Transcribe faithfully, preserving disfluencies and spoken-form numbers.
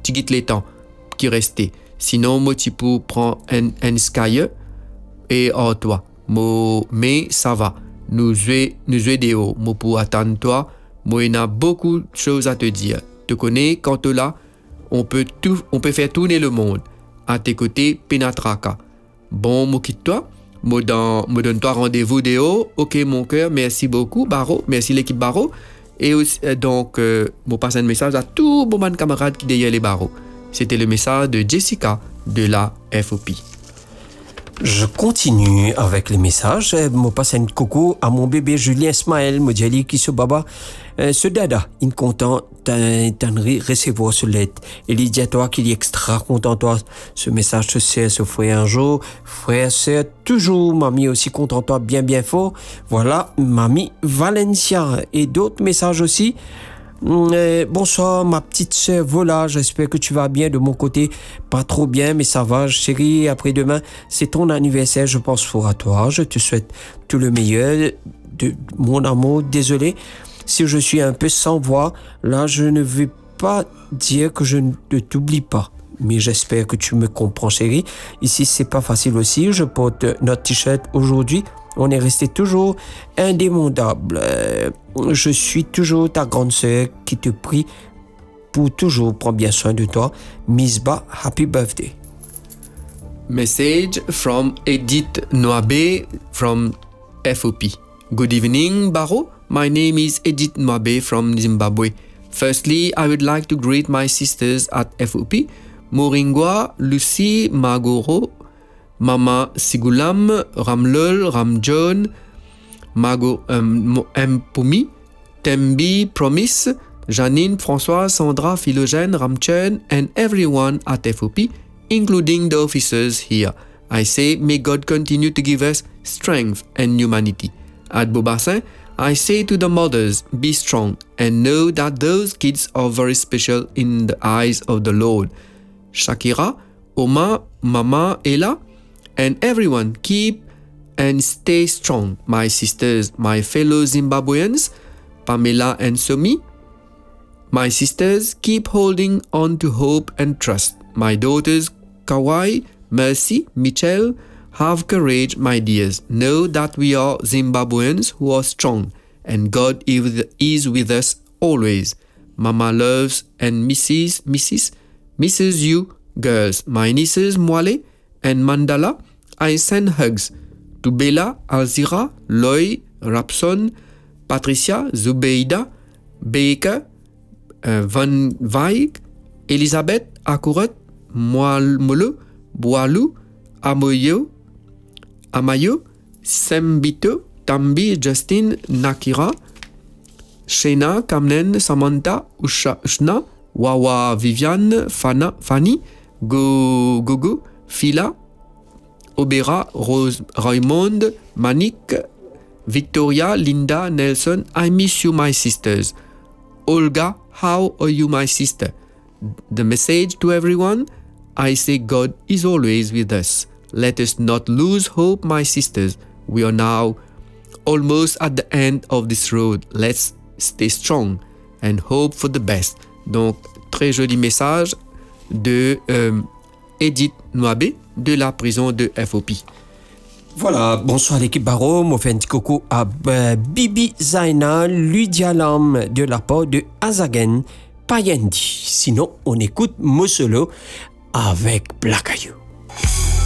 tigit les temps qui restait. Sinon, moi, tu peux prendre un, un sky et en toi. Mo, mais ça va. Nous nous aidons. Moi, pour attendre toi, moi, il y a beaucoup de choses à te dire. Tu connais, quand tu es là, on peut, tout, on peut faire tourner le monde. À tes côtés, Penatraka. Bon, moi, quitte-toi. Moi, donne-toi rendez-vous de haut. Ok, mon cœur, merci beaucoup, Baro. Merci, l'équipe Baro. Et aussi, donc, euh, je passe un message à tous mes camarades qui derrière les barreaux. C'était le message de Jessica de la F O P. Je continue avec les messages. Je passe un coucou à mon bébé Julien Ismaël, me dit qui se baba. Ce dada, il est content de recevoir ce lettre. Il dit à toi qu'il est extra content toi. Ce message se sert, ce frère un jour. Frère, c'est toujours. Mamie aussi content toi, bien bien fort. Voilà, mamie Valencia. Et d'autres messages aussi. Euh, bonsoir ma petite sœur, voilà, j'espère que tu vas bien de mon côté, pas trop bien mais ça va chérie, après-demain c'est ton anniversaire, je pense fort à toi, je te souhaite tout le meilleur, de mon amour, désolé si je suis un peu sans voix, là je ne vais pas dire que je ne t'oublie pas, mais j'espère que tu me comprends chérie, ici c'est pas facile aussi, je porte notre t-shirt aujourd'hui. On est resté toujours indémodable. Euh, je suis toujours ta grande sœur qui te prie pour toujours prendre bien soin de toi. Misba, happy birthday. Message from Edith Noabe from F O P. Good evening, Baro. My name is Edith Noabe from Zimbabwe. Firstly, I would like to greet my sisters at F O P, Moringwa, Lucy, Magoro, Mama Sigulam, Ramlol, Ramjohn, Mago um, Mpumi, Tembi, Promise, Janine, François, Sandra, Philogène, Ramchen, and everyone at F O P, including the officers here. I say, may God continue to give us strength and humanity. At Beaubassin, I say to the mothers, be strong and know that those kids are very special in the eyes of the Lord. Shakira, Oma, Mama, Ella, and everyone, keep and stay strong. My sisters, my fellow Zimbabweans, Pamela and Somi, my sisters, keep holding on to hope and trust. My daughters, Kawai, Mercy, Michelle, have courage, my dears. Know that we are Zimbabweans who are strong, and God is with us always. Mama loves and misses, misses, misses you, girls. My nieces, Mwale and Mandala, I send hugs to Bella, Alzira, Loy, Rapson, Patricia, Zubeida, Baker, uh, Van Wyk, Elisabeth, Akurat, Moalmolo, Boalou, Amoyo, Amayo, Sembito, Tambi, Justin, Nakira, Shena, Kamnen, Samantha, Usha, Ushna, Wawa, Viviane, Fana, Fanny, Go, Gogo, Phila, Obera, Rose, Raymond, Manik, Victoria, Linda, Nelson. I miss you, my sisters. Olga, how are you, my sister? The message to everyone, I say God is always with us. Let us not lose hope, my sisters. We are now almost at the end of this road. Let's stay strong and hope for the best. Donc, très joli message de euh, Edith Noabe de la prison de F O P. Voilà, bonsoir l'équipe Baro, moi fais un petit coucou à euh, Bibi Zaina, Lydia Lam de la part de Azagen Payendi. Sinon, on écoute Mosolo avec Blacayou.